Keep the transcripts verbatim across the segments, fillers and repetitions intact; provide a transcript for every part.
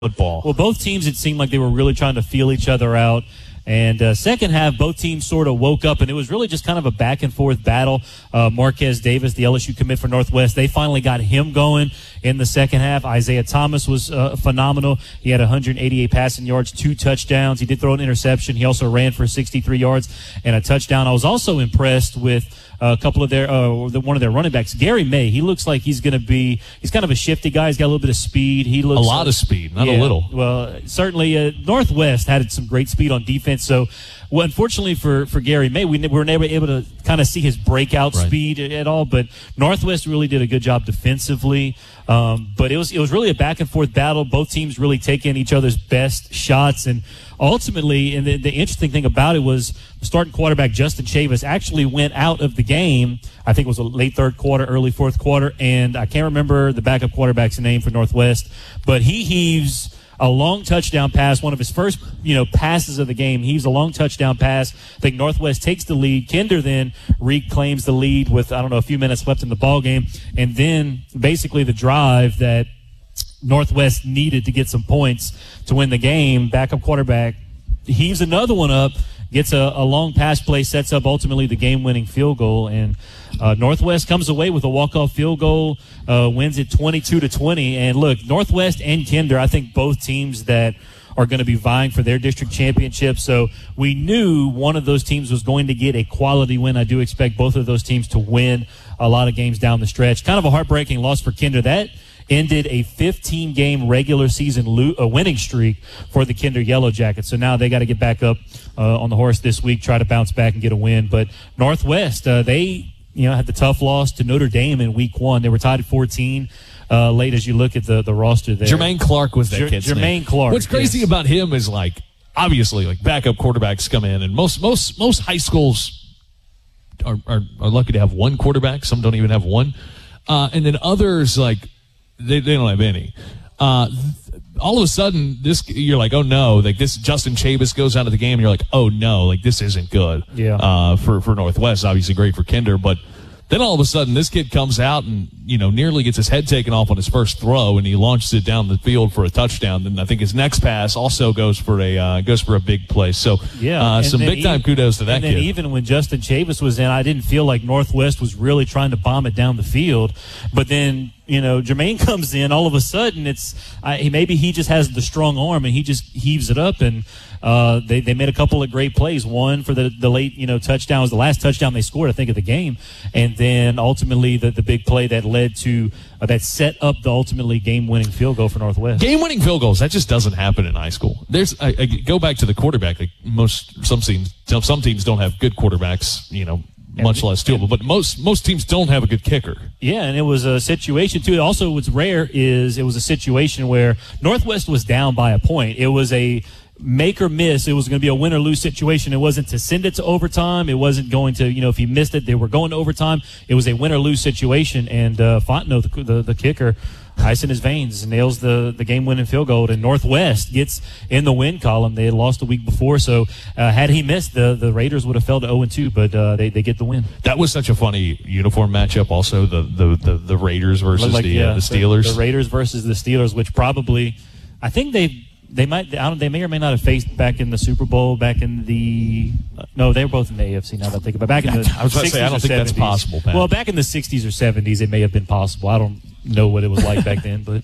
football. Well, both teams, it seemed like they were really trying to feel each other out. And uh, second half, both teams sort of woke up, and it was really just kind of a back-and-forth battle. Uh, Marquez Davis, the L S U commit for Northwest, they finally got him going in the second half. Isaiah Thomas was uh, phenomenal. He had one hundred eighty-eight passing yards, two touchdowns. He did throw an interception. He also ran for sixty-three yards and a touchdown. I was also impressed with a couple of their uh, the, one of their running backs, Gary May. He looks like he's going to be – he's kind of a shifty guy. He's got a little bit of speed. He looks a lot of speed, not yeah, a little. Well, certainly uh, Northwest had some great speed on defense. So, well, unfortunately for, for Gary May, we, we were never able to kind of see his breakout right. speed at all. But Northwest really did a good job defensively. Um, but it was it was really a back-and-forth battle. Both teams really taking each other's best shots. And ultimately, and the, the interesting thing about it was the starting quarterback, Justin Chavis, actually went out of the game. I think it was a late third quarter, early fourth quarter. And I can't remember the backup quarterback's name for Northwest. But he heaves a long touchdown pass, one of his first, you know, passes of the game. Heaves a long touchdown pass. I think Northwest takes the lead. Kinder then reclaims the lead with, I don't know, a few minutes left in the ball game. And then basically the drive that Northwest needed to get some points to win the game, backup quarterback heaves another one up, gets a, a long pass play, sets up ultimately the game-winning field goal, and uh, Northwest comes away with a walk-off field goal, uh, wins it twenty-two to twenty. And look, Northwest and Kinder, I think both teams that are going to be vying for their district championship. So we knew one of those teams was going to get a quality win. I do expect both of those teams to win a lot of games down the stretch. Kind of a heartbreaking loss for Kinder. That ended a fifteen-game regular season lo- uh, winning streak for the Kinder Yellow Jackets. So now they got to get back up uh, on the horse this week, try to bounce back and get a win. But Northwest, uh, they you know had the tough loss to Notre Dame in week one. They were tied at fourteen. Uh, late as you look at the, the roster there. Jermaine Clark was that Jer- kid's Jermaine name. Clark. What's crazy yes. about him is, like, obviously, like, backup quarterbacks come in, and most most most high schools are, are, are lucky to have one quarterback. Some don't even have one. Uh, and then others, like, they, they don't have any. Uh, all of a sudden, this you're like, oh, no. Like, this Justin Chavis goes out of the game, and you're like, oh, no. Like, this isn't good yeah. uh, for, for Northwest. Obviously great for Kinder, but then all of a sudden, this kid comes out and, you know, nearly gets his head taken off on his first throw, and he launches it down the field for a touchdown. Then I think his next pass also goes for a uh, goes for a big play. So, yeah, uh, some big time even, kudos to that and then kid. Even when Justin Chavis was in, I didn't feel like Northwest was really trying to bomb it down the field. But then, you know, Jermaine comes in. All of a sudden, it's uh, maybe he just has the strong arm and he just heaves it up, and uh, they they made a couple of great plays. One for the the late you know touchdown was the last touchdown they scored, I think, of the game, and then ultimately the the big play that led to uh, that set up the ultimately game winning field goal for Northwest. Game winning field goals, that just doesn't happen in high school. There's I, I go back to the quarterback. Like most some teams some teams don't have good quarterbacks. You know. Much less doable, but most most teams don't have a good kicker. Yeah, and it was a situation too. Also, what's rare is it was a situation where Northwest was down by a point. It was a make or miss. It was going to be a win or lose situation. It wasn't to send it to overtime. It wasn't going to, you know, if he missed it, they were going to overtime. It was a win or lose situation, and uh, Fontenot, the, the the kicker, ice in his veins, nails the, the game-winning field goal, and Northwest gets in the win column. They had lost a week before, so uh, had he missed, the, the Raiders would have fell to oh and two, but uh, they, they get the win. That was such a funny uniform matchup also, the the, the, the Raiders versus like, the, yeah, uh, the Steelers. The, the Raiders versus the Steelers, which probably, I think they they might, I don't, they may or may not have faced back in the Super Bowl, back in the, uh, no, they were both in the A F C now that I think about it. Back in the I was about to say, I don't think seventies. that's possible, Pat. Well, back in the sixties or seventies, it may have been possible. I don't know what it was like back then, but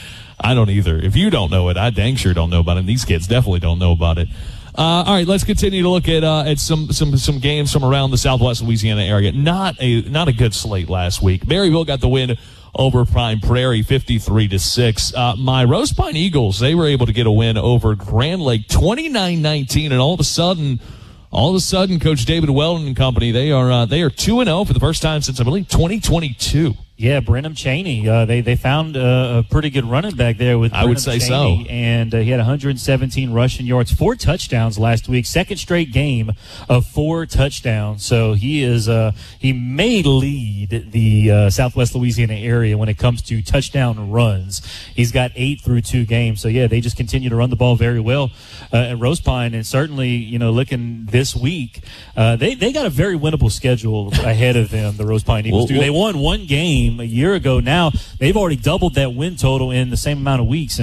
I don't either. If you don't know it, I dang sure don't know about it. And these kids definitely don't know about it. Uh, all right, let's continue to look at uh, at some some some games from around the Southwest Louisiana area. Not a not a good slate last week. Berryville got the win over Prime Prairie, fifty-three to six. Uh, my Rose Pine Eagles, they were able to get a win over Grand Lake, twenty-nine nineteen, and all of a sudden, all of a sudden, Coach David Weldon and company, they are uh, they are two and zero for the first time since I believe twenty twenty-two. Yeah, Brenham Cheney. Uh, they they found uh, a pretty good running back there with Brenham I would say Cheney, so. and uh, he had one hundred seventeen rushing yards, four touchdowns last week, second straight game of four touchdowns. So he is uh, he may lead the uh, Southwest Louisiana area when it comes to touchdown runs. He's got eight through two games. So yeah, they just continue to run the ball very well uh, at Rose Pine, and certainly you know looking this week, uh, they they got a very winnable schedule ahead of them. The Rose Pine Eagles well, do. Well, they won one game a year ago. Now they've already doubled that win total in the same amount of weeks, and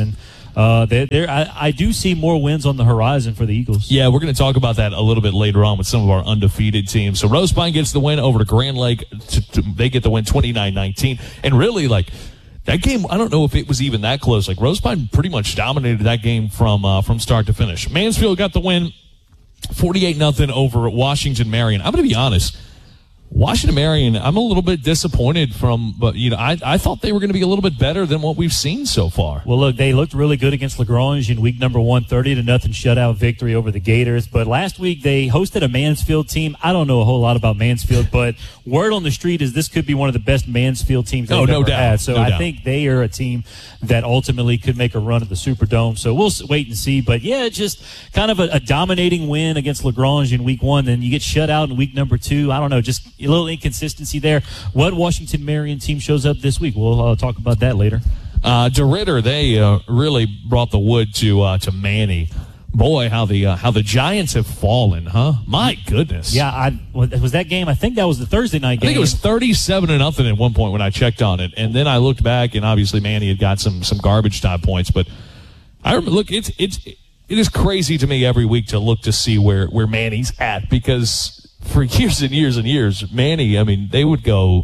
uh, they're, they're, I, I do see more wins on the horizon for the Eagles. Yeah, we're going to talk about that a little bit later on with some of our undefeated teams. So Rose Pine gets the win over to Grand Lake. To, to, they get the win twenty-nine nineteen. And really, like, that game, I don't know if it was even that close. Like, Rose Pine pretty much dominated that game from uh, from start to finish. Mansfield got the win forty-eight nothing over Washington Marion. I'm going to be honest. Washington Marion, I'm a little bit disappointed from, but you know, I, I thought they were going to be a little bit better than what we've seen so far. Well, look, they looked really good against LaGrange in week number one, thirty to nothing shutout victory over the Gators. But last week they hosted a Mansfield team. I don't know a whole lot about Mansfield, but word on the street is this could be one of the best Mansfield teams they've oh, no ever doubt. had. So no I doubt. think they are a team that ultimately could make a run at the Superdome. So we'll wait and see. But yeah, just kind of a, a dominating win against LaGrange in week one. Then you get shut out in week number two. I don't know, just a little inconsistency there. What Washington Marion team shows up this week? We'll uh, talk about that later. Uh, DeRitter, they uh, really brought the wood to uh, to Manny. Boy, how the uh, how the Giants have fallen, huh? My goodness. Yeah, I was that game. I think that was the Thursday night game. I think it was thirty-seven to nothing at one point when I checked on it, and then I looked back, and obviously Manny had got some some garbage time points. But I remember, look, it's it's it is crazy to me every week to look to see where where Manny's at, because for years and years and years, Manny, I mean, they would go.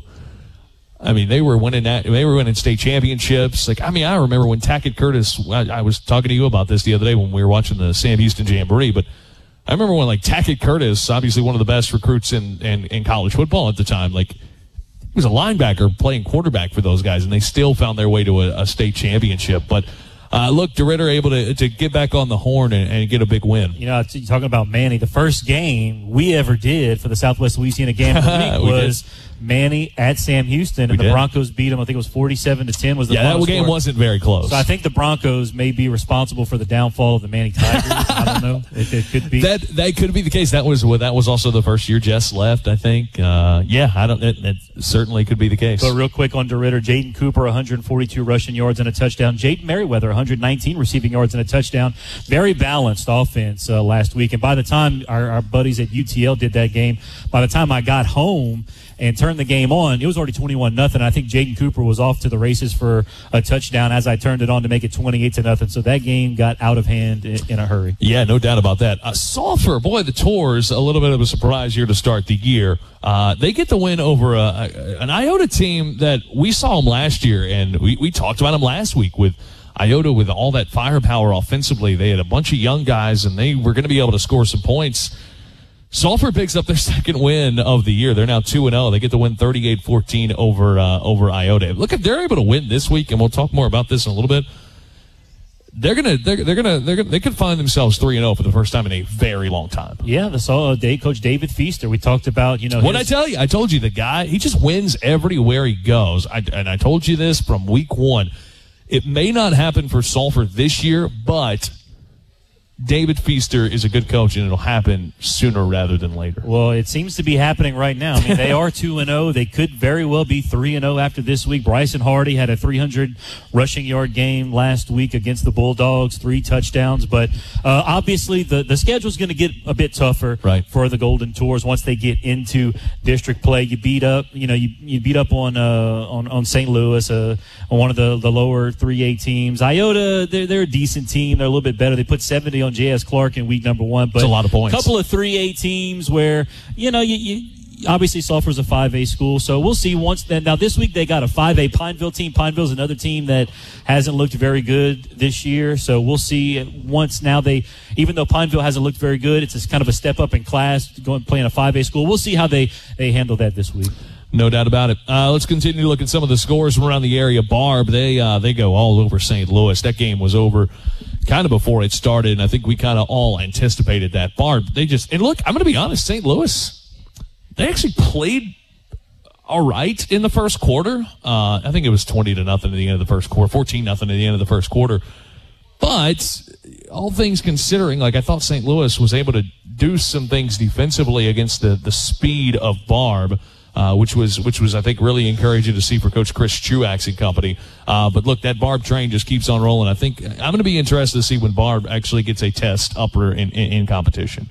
I mean, they were winning that. They were winning state championships. Like, I mean, I remember when Tackett Curtis. I, I was talking to you about this the other day when we were watching the Sam Houston Jamboree. But I remember when, like, Tackett Curtis, obviously one of the best recruits in, in in college football at the time, like, he was a linebacker playing quarterback for those guys, and they still found their way to a, a state championship. But Uh, look, DeRitter able to to get back on the horn and, and get a big win. You know, talking about Manny, the first game we ever did for the Southwest Louisiana Game of the Week We was did. Manny at Sam Houston, and We the did. Broncos beat them. I think it was forty-seven to ten was the Yeah, final that game score. wasn't very close. So I think the Broncos may be responsible for the downfall of the Manny Tigers. I don't know. It, it could be. That that could be the case. That was that was also the first year Jess left, I think. Uh, yeah, I don't. It, it certainly could be the case. But real quick on DeRitter, Jaden Cooper, one hundred forty-two rushing yards and a touchdown. Jaden Merriweather, one hundred nineteen receiving yards and a touchdown. Very balanced offense uh, last week. And by the time our, our buddies at U T L did that game, by the time I got home and turned the game on, it was already twenty-one nothing. I think Jaden Cooper was off to the races for a touchdown as I turned it on to make it twenty-eight to nothing. So that game got out of hand in, in a hurry. Yeah, no doubt about that. Uh, Sulphur, boy, the Tours, a little bit of a surprise here to start the year. Uh, they get the win over a, a, an Iota team that we saw them last year, and we, we talked about them last week with Iota with all that firepower offensively. They had a bunch of young guys, and they were going to be able to score some points. Sulphur picks up their second win of the year. They're now two and oh. They get the win thirty-eight fourteen over uh, over Iota. Look, if they're able to win this week, and we'll talk more about this in a little bit, they're gonna they're, they're gonna they're gonna they could find themselves three and oh for the first time in a very long time. Yeah, the uh, day coach David Feaster. We talked about, you know, What I his, tell you, I told you the guy, he just wins everywhere he goes. I, and I told you this from week one. It may not happen for Sulphur this year, but David Feaster is a good coach, and it'll happen sooner rather than later. Well, it seems to be happening right now. I mean, they are two and oh. They could very well be three and oh after this week. Bryson Hardy had a three hundred rushing yard game last week against the Bulldogs, three touchdowns. But uh, obviously, the, the schedule's going to get a bit tougher right. for the Golden Tours once they get into district play. You beat up, you know, you, you beat up on uh, on, on Saint Louis, uh, on one of the, the lower three A teams. Iota, they're, they're a decent team. They're a little bit better. They put seventy on J S Clark in week number one. But That's a lot of points. A couple of three A teams where, you know, you, you obviously Sulphur's a five A school, so we'll see once then. Now this week they got a five A Pineville team. Pineville's another team that hasn't looked very good this year, so we'll see once now they, even though Pineville hasn't looked very good, it's just kind of a step up in class going playing a five A school. We'll see how they, they handle that this week. No doubt about it. Uh, let's continue to look at some of the scores from around the area. Barb, they uh, they go all over Saint Louis. That game was over kind of before it started, and I think we kind of all anticipated that. Barb, they just, and look, I'm going to be honest, Saint Louis, they actually played all right in the first quarter. Uh, I think it was twenty to nothing at the end of the first quarter, fourteen nothing at the end of the first quarter. But all things considering, like I thought Saint Louis was able to do some things defensively against the, the speed of Barb. Uh, which was, which was, I think, really encouraging to see for Coach Chris Truax and company. Uh, but look, that Barb train just keeps on rolling. I think I'm going to be interested to see when Barb actually gets a test upper in, in, in competition.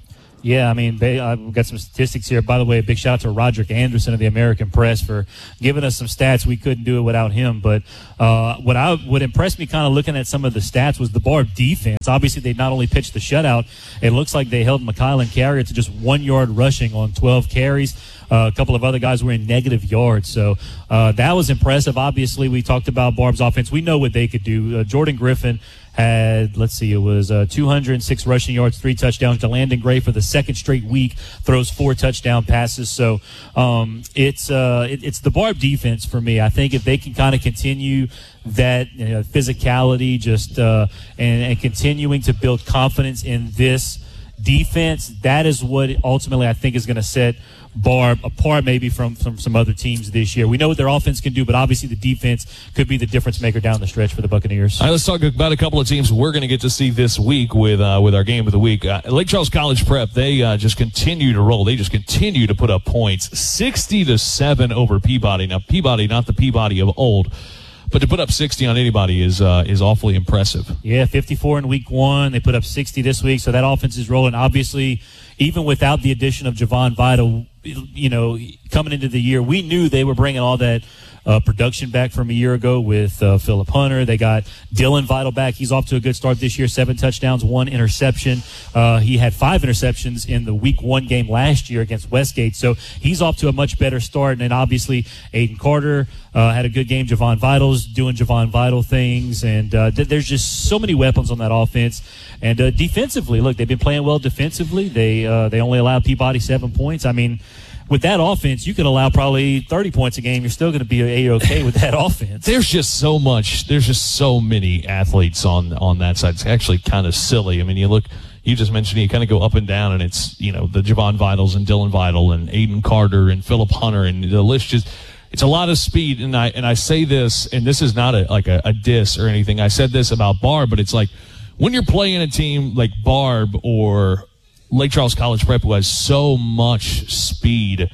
Yeah, I mean, they, I've got some statistics here. By the way, a big shout out to Roderick Anderson of the American Press for giving us some stats. We couldn't do it without him. But uh, what I what impressed me kind of looking at some of the stats was the Barb defense. Obviously, they not only pitched the shutout, it looks like they held McKylan Carrier to just one yard rushing on twelve carries. Uh, a couple of other guys were in negative yards. So uh, that was impressive. Obviously, we talked about Barb's offense. We know what they could do. Uh, Jordan Griffin had, let's see, it was uh, two hundred six rushing yards, three touchdowns. DeLandon Gray for the second straight week throws four touchdown passes. So um, it's uh, it, it's the Barb defense for me. I think if they can kind of continue that you know, physicality, just uh, and, and continuing to build confidence in this defense, that is what ultimately I think is going to set Barb apart maybe from, from some other teams this year. We know what their offense can do, but obviously the defense could be the difference maker down the stretch for the Buccaneers. All right, let's talk about a couple of teams we're going to get to see this week with uh, with our game of the week. Uh, Lake Charles College Prep, they uh, just continue to roll. They just continue to put up points, sixty to seven over Peabody. Now, Peabody, not the Peabody of old, but to put up sixty on anybody is uh, is awfully impressive. Yeah, fifty-four in week one. They put up sixty this week, so that offense is rolling. Obviously, even without the addition of Javon Vital, you know, coming into the year, we knew they were bringing all that uh, production back from a year ago with uh, Philip Hunter. They got Dylan Vital back. He's off to a good start this year, seven touchdowns, one interception. Uh, he had five interceptions in the week one game last year against Westgate, so he's off to a much better start. And then obviously Aiden Carter uh, had a good game. Javon Vital's doing Javon Vital things, and uh, th- there's just so many weapons on that offense. And uh, defensively, look, they've been playing well defensively. They uh, they only allowed Peabody seven points. I mean, with that offense, you could allow probably thirty points a game. You're still going to be A-okay with that offense. There's just so much. There's just so many athletes on on that side. It's actually kind of silly. I mean, you look. You just mentioned you kind of go up and down, and it's, you know, the Javon Vitals and Dylan Vital and Aiden Carter and Philip Hunter, and the list just. It's a lot of speed, and I and I say this, and this is not a like a, a diss or anything. I said this about Barb, but it's like when you're playing a team like Barb or Lake Charles College Prep who has so much speed,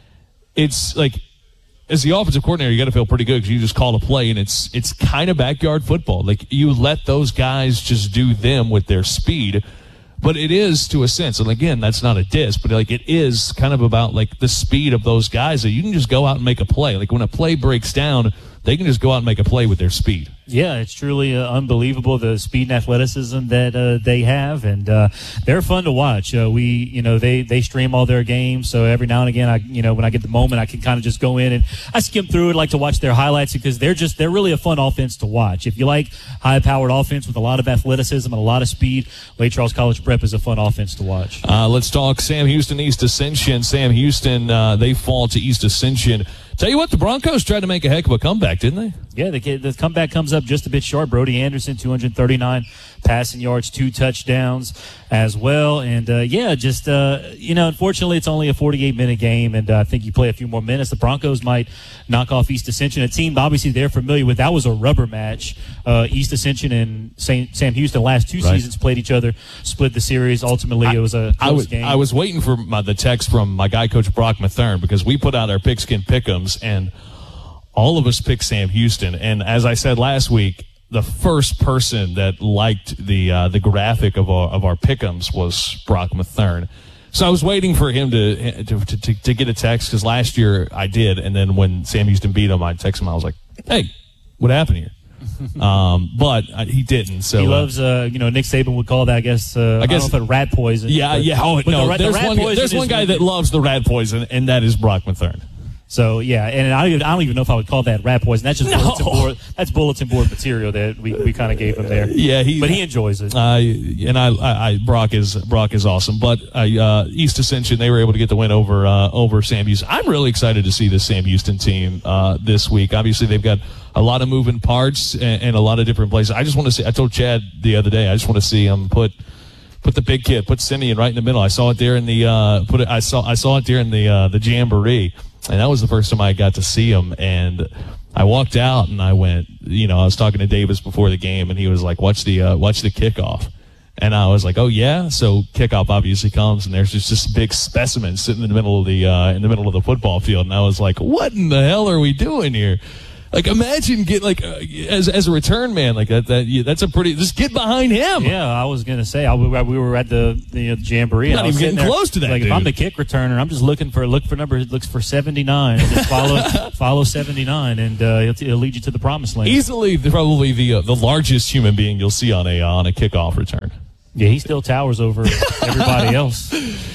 it's like as the offensive coordinator, you got to feel pretty good because you just call a play, and it's it's kind of backyard football. Like you let those guys just do them with their speed. But it is to a sense, and again, that's not a diss, but like it is kind of about like the speed of those guys that you can just go out and make a play. Like when a play breaks down, they can just go out and make a play with their speed. Yeah, it's truly uh, unbelievable, the speed and athleticism that uh, they have, and uh, they're fun to watch. Uh, we, you know, they, they stream all their games, so every now and again, I, you know, when I get the moment, I can kind of just go in and I skim through it, like to watch their highlights because they're just they're really a fun offense to watch. If you like high-powered offense with a lot of athleticism and a lot of speed, Lake Charles College Prep is a fun offense to watch. Uh, let's talk Sam Houston East Ascension. Sam Houston, uh, they fall to East Ascension. Tell you what, the Broncos tried to make a heck of a comeback, didn't they? Yeah, the, the comeback comes up just a bit short. Brody Anderson, two hundred thirty-nine passing yards, two touchdowns as well. And, uh, yeah, just, uh, you know, unfortunately it's only a forty-eight minute game, and uh, I think you play a few more minutes. The Broncos might knock off East Ascension, a team obviously they're familiar with. That was a rubber match. Uh, East Ascension and Saint Sam Houston last two right. seasons played each other, split the series. Ultimately, I, it was a close I was, game. I was waiting for my, the text from my guy, Coach Brock Mathern, because we put out our Pigskin Pick'ems, and all of us picked Sam Houston. And as I said last week, the first person that liked the uh, the graphic of our of our pick'ems was Brock Mathern. So I was waiting for him to to to, to get a text because last year I did, and then when Sam Houston beat him, I texted him. I was like, "Hey, what happened here?" um, but uh, he didn't. So he loves, uh, you know, Nick Saban would call that, I guess. Uh, I guess I don't know if it rat poison. Yeah, but, yeah. Oh no, the, there's the rat one. poison There's one guy that loves the rat poison, and that is Brock Mathern. So yeah, and I don't, even, I don't even know if I would call that rat poison. That's just no. bulletin board. That's bulletin board material that we, we kind of gave him there. Yeah, he, but he enjoys it. Uh, and I, I, I, Brock is Brock is awesome. But uh, East Ascension, they were able to get the win over uh, over Sam Houston. I'm really excited to see this Sam Houston team uh, this week. Obviously, they've got a lot of moving parts and, and a lot of different places. I just want to see. I told Chad the other day. I just want to see them put. Put the big kid, put Simeon right in the middle. I saw it there in the uh, put it. I saw I saw it there in the uh, the jamboree, and that was the first time I got to see him. And I walked out and I went, you know, I was talking to Davis before the game, and he was like, "Watch the uh, watch the kickoff," and I was like, "Oh yeah." So kickoff obviously comes, and there's just this big specimen sitting in the middle of the uh, in the middle of the football field, and I was like, "What in the hell are we doing here?" Like, imagine get like uh, as as a return man like that. That yeah, that's a pretty. Just get behind him. Yeah, I was gonna say I, we were at the the, you know, the jamboree. Not and I was even getting there, close to that. Like dude. if I'm the kick returner, I'm just looking for look for number looks for seventy-nine. And just follow follow seventy-nine, and uh, it'll, it'll lead you to the promised land. Easily, the, probably the uh, the largest human being you'll see on a uh, on a kickoff return. Yeah, he still towers over everybody else.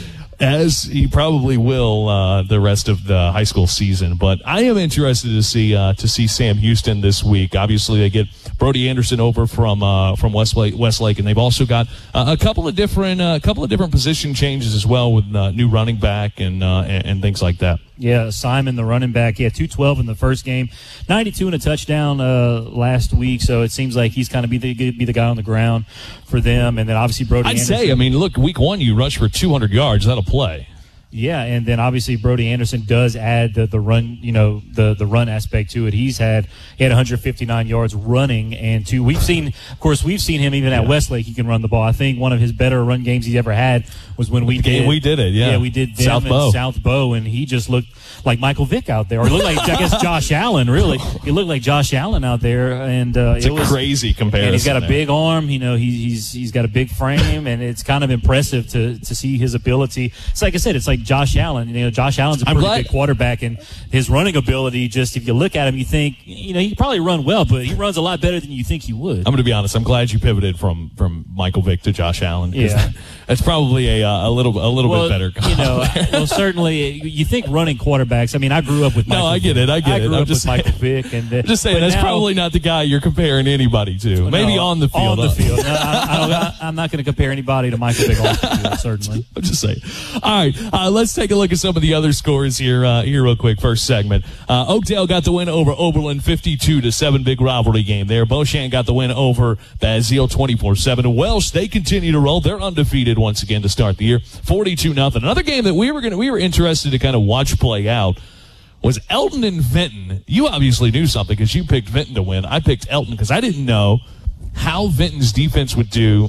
As he probably will uh, the rest of the high school season. But I am interested to see uh, to see Sam Houston this week. Obviously, they get Brody Anderson over from uh, from Westlake, Westlake, and they've also got uh, a couple of different a uh, couple of different position changes as well with uh, new running back and, uh, and and things like that. Yeah, Simon, the running back, yeah, two twelve in the first game, ninety-two and a touchdown uh, last week. So it seems like he's kind of be the be the guy on the ground for them. And then obviously Brody. I'd Anderson. say, I mean, look, week one you rushed for two hundred yards. That'll play. Yeah, and then obviously Brody Anderson does add the, the run, you know, the, the run aspect to it. He's had he had one hundred fifty-nine yards running, and two. We've seen, of course, we've seen him even at yeah. Westlake. He can run the ball. I think one of his better run games he's ever had was when we the did game we did it. Yeah, yeah, we did them South Bow. South Bow, and he just looked like Michael Vick out there, or looked like I guess Josh Allen. Really, he looked like Josh Allen out there, and uh, it's it a was crazy comparison. And he's got a there. big arm. You know, he, he's he's got a big frame, and it's kind of impressive to to see his ability. It's like I said, it's like Josh Allen. You know, Josh Allen's a I'm pretty glad- good quarterback, and his running ability. Just if you look at him, you think you know he can probably run well, but he runs a lot better than you think he would. I'm going to be honest. I'm glad you pivoted from, from Michael Vick to Josh Allen. Yeah, that's probably a uh, a little a little well, bit better. You know, well, certainly you think running quarterbacks. I mean, I grew up with Michael no, I get it. I get I it. grew I'm up just with Michael saying, Vick, and uh, just saying that's now, probably not the guy you're comparing anybody to. Maybe no, on the field. On the field. No, I, I don't, I, I'm not going to compare anybody to Michael Vick on the field. Certainly. I'm just saying. All right, uh, let's take a look at some of the other scores here. Uh, here, real quick. First segment. Uh, Oakdale got the win over Oberlin, fifty-two to seven. Big rivalry game there. Beauchamp got the win over Basile, twenty-four seven. Welsh, they continue to roll. They're undefeated once again to start the year, forty-two nothing. Another game that we were going to we were interested to kind of watch play out was Elton and Vinton. You obviously knew something because you picked Vinton to win. I picked Elton because I didn't know how Vinton's defense would do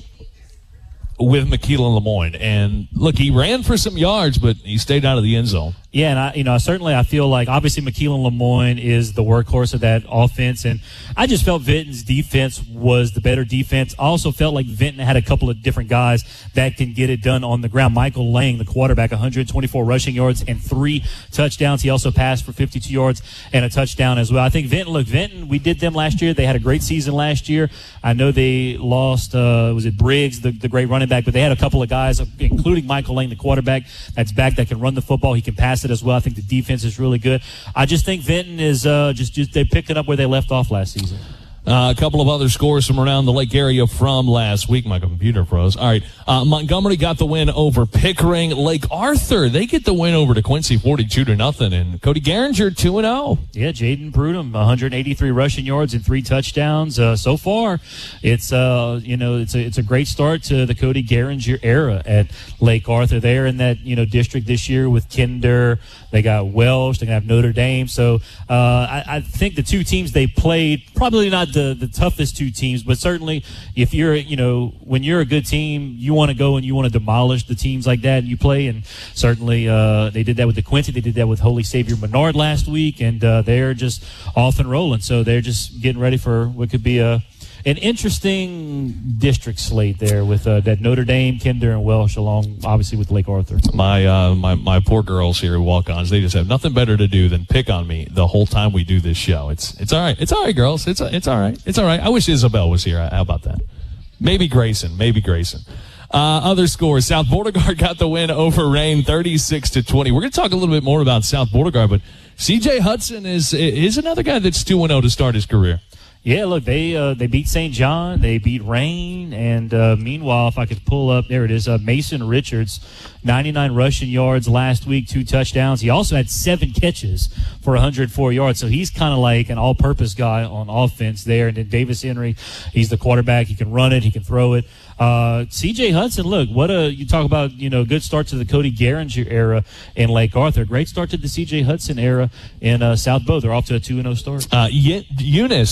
with McKeelan Lemoyne. And look, he ran for some yards, but he stayed out of the end zone. Yeah, and I, you know, certainly I feel like obviously McKeelan Lemoyne is the workhorse of that offense, and I just felt Vinton's defense was the better defense. I also felt like Vinton had a couple of different guys that can get it done on the ground. Michael Lang, the quarterback, one hundred twenty-four rushing yards and three touchdowns. He also passed for fifty-two yards and a touchdown as well. I think Vinton, look, Vinton, we did them last year. They had a great season last year. I know they lost, uh, was it Briggs, the, the great running back, but they had a couple of guys, including Michael Lang, the quarterback, that's back that can run the football. He can pass it as well. I think the defense is really good. I just think Vinton is uh, just, just they picked it up where they left off last season. Uh, a couple of other scores from around the Lake area from last week. My computer froze. All right. Uh, Montgomery got the win over Pickering. Lake Arthur, they get the win over to Quincy, forty-two to nothing. And Cody Garinger, two and oh. Yeah, Jaden Prudham, one hundred eighty-three rushing yards and three touchdowns. Uh, so far, it's uh, you know, it's a it's a great start to the Cody Garinger era at Lake Arthur. They're in that, you know, district this year with Kinder. They got Welsh. They have Notre Dame. So uh, I, I think the two teams they played, probably not the, the toughest two teams, but certainly if you're, you know, when you're a good team, you want to go and you want to demolish the teams like that and you play. And certainly uh, they did that with the Quincy. They did that with Holy Savior Menard last week, and uh, they're just off and rolling. So they're just getting ready for what could be a an interesting district slate there with uh, that Notre Dame, Kinder, and Welsh, along obviously with Lake Arthur. My uh, my my poor girls here, walk-ons, they just have nothing better to do than pick on me the whole time we do this show. It's it's all right. It's all right, girls. It's it's all right. It's all right. I wish Isabel was here. How about that? Maybe Grayson. Maybe Grayson. Uh, other scores: South Beauregard got the win over Rain, thirty-six to twenty. We're going to talk a little bit more about South Beauregard, but C J Hudson is is another guy that's two and oh to start his career. Yeah, look, they uh, they beat Saint John, they beat Rain, and uh, meanwhile, if I could pull up, there it is, uh, Mason Richards, ninety-nine rushing yards last week, two touchdowns. He also had seven catches for one hundred four yards, so he's kind of like an all-purpose guy on offense there. And then Davis Henry, he's the quarterback. He can run it, he can throw it. Uh, C J Hudson, look, what a, you talk about, you know, good start to the Cody Garinger era in Lake Arthur. Great start to the C J Hudson era in uh, South Bow. They're off to a two and oh start. Uh, Eunice, your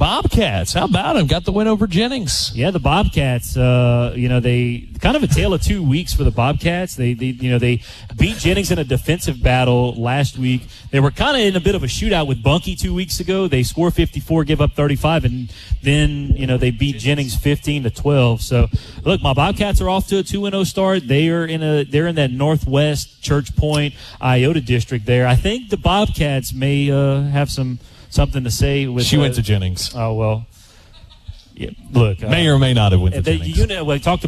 Bobcats, how about them? Got the win over Jennings. Yeah, the Bobcats. Uh, you know, they kind of a tale of two weeks for the Bobcats. They, they, you know, they beat Jennings in a defensive battle last week. They were kind of in a bit of a shootout with Bunkie two weeks ago. They scored fifty-four, give up thirty-five, and then you know they beat Jennings fifteen to twelve. So, look, my Bobcats are off to a two and oh start. They are in a they're in that Northwest Church Point Iota district there. I think the Bobcats may uh, have some something to say with. She uh, went to Jennings. Oh well. Yeah, look, may uh, or may not have went to the Jennings. Unit, we talked about